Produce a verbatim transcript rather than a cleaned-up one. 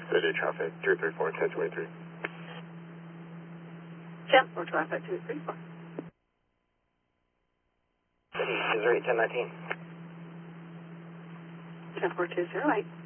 City traffic, two three four, ten twenty-three. ten four traffic, two three four. City, Missouri, ten nineteen. ten four two zero eight.